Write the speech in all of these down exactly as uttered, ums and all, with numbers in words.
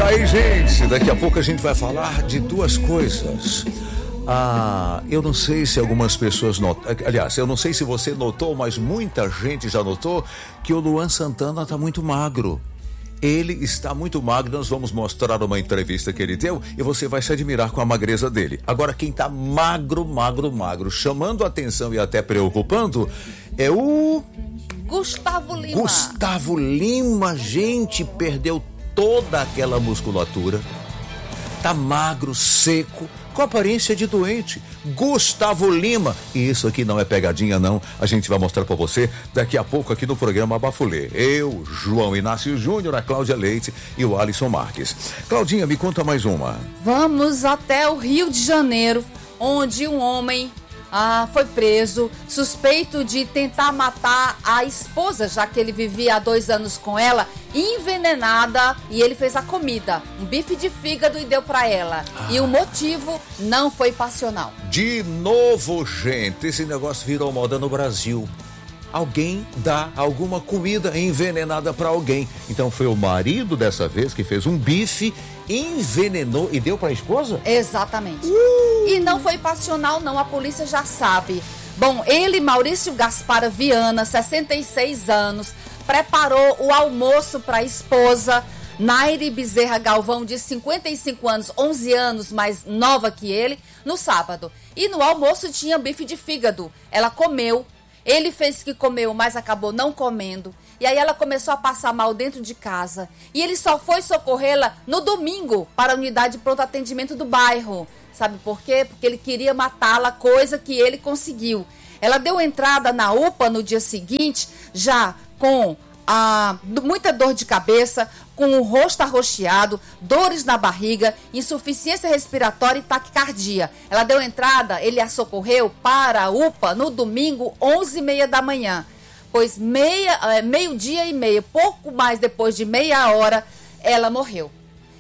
aí, gente, daqui a pouco a gente vai falar de duas coisas. Ah, eu não sei se algumas pessoas notam, aliás, eu não sei se você notou, mas muita gente já notou que o Luan Santana tá muito magro. Ele está muito magro, nós vamos mostrar uma entrevista que ele deu e você vai se admirar com a magreza dele. Agora, quem tá magro, magro, magro, chamando a atenção e até preocupando, é o... Gustavo Lima. Gustavo Lima, gente, perdeu toda aquela musculatura, tá magro, seco, com aparência de doente. Gustavo Lima. E isso aqui não é pegadinha, não. A gente vai mostrar pra você daqui a pouco aqui no programa Bafulê. Eu, João Inácio Júnior, a Cláudia Leite e o Alisson Marques. Claudinha, me conta mais uma. Vamos até o Rio de Janeiro, onde um homem ah, foi preso, suspeito de tentar matar a esposa, já que ele vivia há dois anos com ela, envenenada, e ele fez a comida, um bife de fígado, e deu pra ela. Ah. E o motivo não foi passional. De novo, gente, esse negócio virou moda no Brasil. Alguém dá alguma comida envenenada pra alguém. Então foi o marido dessa vez que fez um bife, envenenou e deu pra esposa? Exatamente. Uh! E não foi passional, não, a polícia já sabe. Bom, ele, Maurício Gaspar Viana, sessenta e seis anos, preparou o almoço para a esposa, Naire Bezerra Galvão, de cinquenta e cinco anos, onze anos mais nova que ele, no sábado. E no almoço tinha bife de fígado. Ela comeu, ele fez que comeu, mas acabou não comendo. E aí ela começou a passar mal dentro de casa. E ele só foi socorrê-la no domingo para a unidade de pronto atendimento do bairro. Sabe por quê? Porque ele queria matá-la, coisa que ele conseguiu. Ela deu entrada na U P A no dia seguinte, já com ah, muita dor de cabeça, com o rosto arroxeado, dores na barriga, insuficiência respiratória e taquicardia. Ela deu entrada, ele a socorreu para a U P A no domingo, onze e meia da manhã. Pois meia, meio-dia e meio, pouco mais depois de meia hora, ela morreu.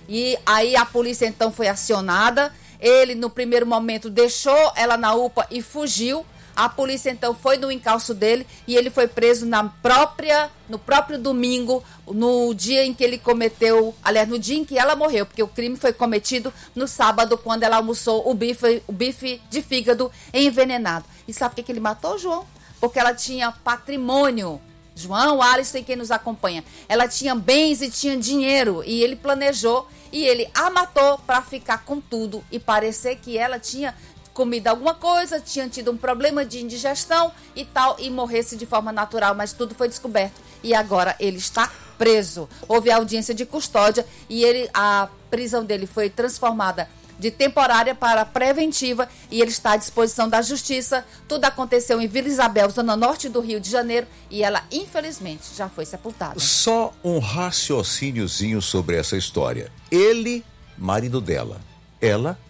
E aí a polícia então foi acionada. Ele, no primeiro momento, deixou ela na U P A e fugiu. A polícia, então, foi no encalço dele e ele foi preso na própria, no próprio domingo, no dia em que ele cometeu, aliás, no dia em que ela morreu, porque o crime foi cometido no sábado, quando ela almoçou o bife, o bife de fígado envenenado. E sabe por que ele matou, João? Porque ela tinha patrimônio. João, Alisson e quem nos acompanha. Ela tinha bens e tinha dinheiro e ele planejou e ele a matou para ficar com tudo e parecer que ela tinha comido alguma coisa, tinha tido um problema de indigestão e tal, e morresse de forma natural, mas tudo foi descoberto. E agora ele está preso. Houve audiência de custódia e ele, a prisão dele foi transformada de temporária para preventiva e ele está à disposição da justiça. Tudo aconteceu em Vila Isabel, zona norte do Rio de Janeiro, e ela, infelizmente, já foi sepultada. Só um raciocíniozinho sobre essa história. Ele, marido dela, ela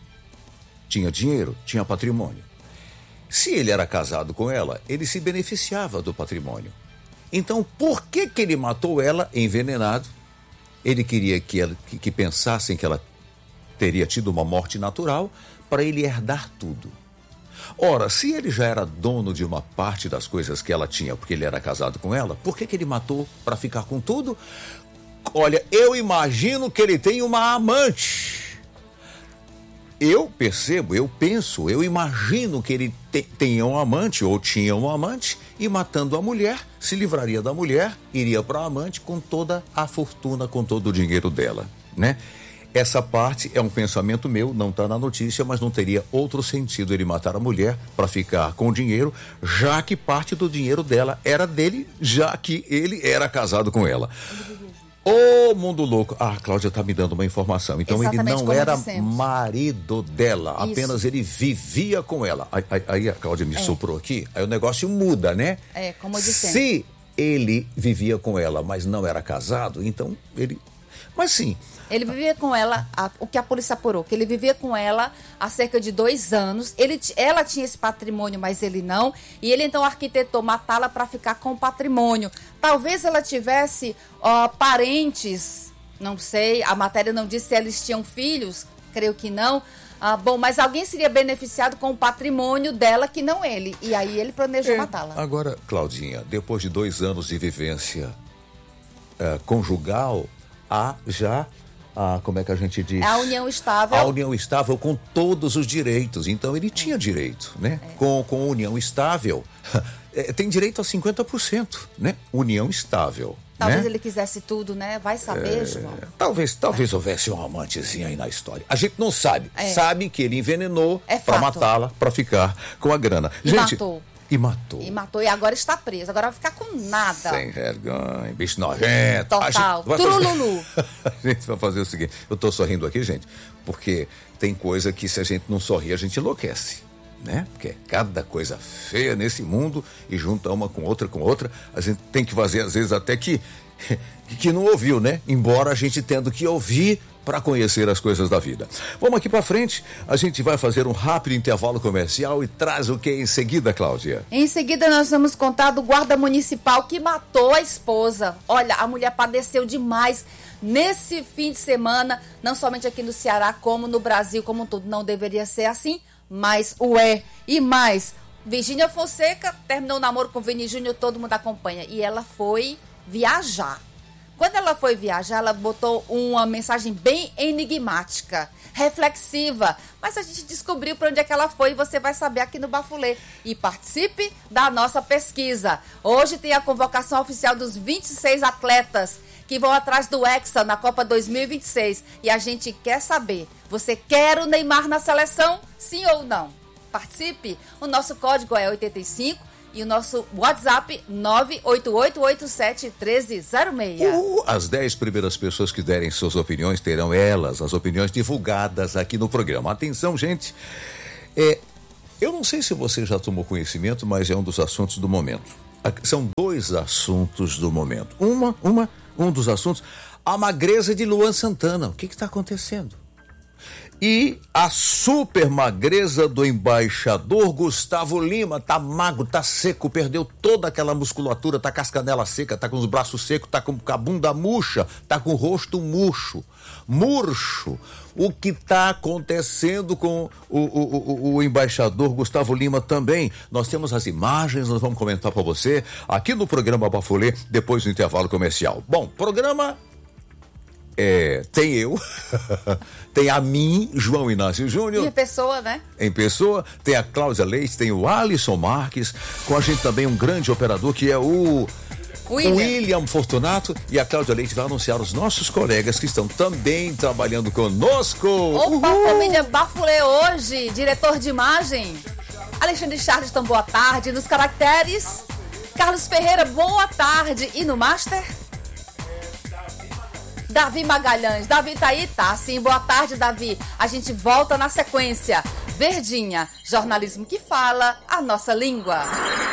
tinha dinheiro, tinha patrimônio. Se ele era casado com ela, ele se beneficiava do patrimônio. Então, por que que ele matou ela envenenado? Ele queria que, ela, que, que pensassem que ela teria tido uma morte natural para ele herdar tudo. Ora, se ele já era dono de uma parte das coisas que ela tinha, porque ele era casado com ela, por que que ele matou para ficar com tudo? Olha, eu imagino que ele tem uma amante. Eu percebo, eu penso, eu imagino que ele te, tenha um amante ou tinha um amante e matando a mulher, se livraria da mulher, iria para a amante com toda a fortuna, com todo o dinheiro dela, né? Essa parte é um pensamento meu, não está na notícia, mas não teria outro sentido ele matar a mulher para ficar com o dinheiro, já que parte do dinheiro dela era dele, já que ele era casado com ela. Ô, oh, mundo louco. Ah, a Cláudia está me dando uma informação. Então exatamente, ele não era dissemos. marido dela, Isso. apenas ele vivia com ela. Aí, aí, aí a Cláudia me é. soprou aqui, aí o negócio muda, né? É, como dissemos. Se ele vivia com ela, mas não era casado, então ele... Mas sim... Ele vivia com ela, a, o que a polícia apurou, que ele vivia com ela há cerca de dois anos. Ele, ela tinha esse patrimônio, mas ele não. E ele então arquitetou matá-la para ficar com o patrimônio. Talvez ela tivesse ó, parentes, não sei, a matéria não disse se eles tinham filhos, creio que não. Ah, bom, mas alguém seria beneficiado com o patrimônio dela que não ele. E aí ele planejou é, matá-la. Agora, Claudinha, depois de dois anos de vivência é, conjugal, há já a, como é que a gente diz? A união estável. A união estável com todos os direitos. Então ele tinha direito, né? É. Com, com união estável, é, tem direito a cinquenta por cento, né? União estável. Talvez né? ele quisesse tudo, né? Vai saber, é, João. Talvez, talvez é. houvesse um amantezinho aí na história. A gente não sabe. É. Sabe que ele envenenou é para matá-la, para ficar com a grana. E gente, matou. E matou. E matou. E agora está preso. Agora vai ficar com nada. Sem vergonha, bicho nojento. Total. Turululu. Fazer... a gente vai fazer o seguinte. Eu tô sorrindo aqui, gente, porque tem coisa que se a gente não sorrir, a gente enlouquece. Né? Porque é cada coisa feia nesse mundo e junta uma com outra com outra, a gente tem que fazer às vezes até que que não ouviu, né? Embora a gente tendo que ouvir para conhecer as coisas da vida. Vamos aqui para frente, a gente vai fazer um rápido intervalo comercial e traz o que em seguida, Cláudia? Em seguida nós vamos contar do guarda municipal que matou a esposa. Olha, a mulher padeceu demais nesse fim de semana, não somente aqui no Ceará, como no Brasil como um todo. Não deveria ser assim, mas o é. E mais, Virgínia Fonseca terminou o namoro com o Vini Júnior, todo mundo acompanha. E ela foi viajar. Quando ela foi viajar, ela botou uma mensagem bem enigmática, reflexiva. Mas a gente descobriu para onde é que ela foi e você vai saber aqui no Bafulê. E participe da nossa pesquisa. Hoje tem a convocação oficial dos vinte e seis atletas que vão atrás do Hexa na Copa dois mil e vinte e seis. E a gente quer saber, você quer o Neymar na seleção? Sim ou não? Participe. O nosso código é oitenta e cinco e o nosso WhatsApp nove oito oito oito sete um três zero seis. Uh, as dez primeiras pessoas que derem suas opiniões terão elas, as opiniões divulgadas aqui no programa. Atenção, gente. É, eu não sei se você já tomou conhecimento, mas é um dos assuntos do momento. São dois assuntos do momento. Uma, uma, um dos assuntos, a magreza de Luan Santana. O que está acontecendo? E a super magreza do embaixador Gustavo Lima. Tá magro, tá seco, perdeu toda aquela musculatura, tá com as canelas secas, tá com os braços secos, tá com a bunda murcha, tá com o rosto murcho. Murcho. O que tá acontecendo com o, o, o, o embaixador Gustavo Lima também. Nós temos as imagens, nós vamos comentar para você aqui no programa Bafulê, depois do intervalo comercial. Bom, programa... É, tem eu, tem a mim, João Inácio Júnior. Em pessoa, né? Em pessoa, tem a Cláudia Leite, tem o Alisson Marques, com a gente também um grande operador que é o William. William Fortunato, e a Cláudia Leite vai anunciar os nossos colegas que estão também trabalhando conosco. Opa, Uhul. Família Bafulê hoje, diretor de imagem, Alexandre Charleston, boa tarde. Nos caracteres, Carlos Ferreira, boa tarde. E no Master... Davi Magalhães. Davi tá aí? Tá, sim. Boa tarde, Davi. A gente volta na sequência. Verdinha, jornalismo que fala a nossa língua.